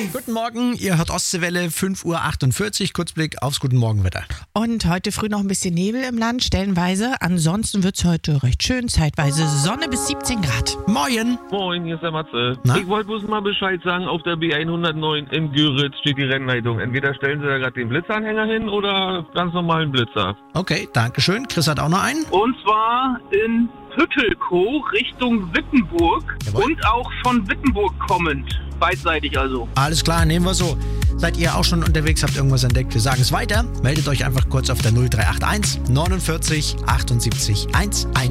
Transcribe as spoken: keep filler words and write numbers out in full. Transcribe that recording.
Guten Morgen, ihr hört Ostseewelle, fünf Uhr achtundvierzig, Kurzblick aufs Guten Morgenwetter. Und heute früh noch ein bisschen Nebel im Land, stellenweise. Ansonsten wird es heute recht schön, zeitweise Sonne bis siebzehn Grad. Moin. Moin, hier ist der Matze. Na? Ich wollte bloß mal Bescheid sagen, auf der B hundertneun in Güritz steht die Rennleitung. Entweder stellen sie da gerade den Blitzanhänger hin oder ganz normalen Blitzer. Okay, danke schön. Chris hat auch noch einen. Und zwar in Püttelkow Richtung Wittenburg. Jawohl. Und auch von Wittenburg kommend. Beidseitig also. Alles klar, nehmen wir so. Seid ihr auch schon unterwegs, habt irgendwas entdeckt? Wir sagen es weiter. Meldet euch einfach kurz auf der null drei acht eins neunundvierzig achtundsiebzig eins eins.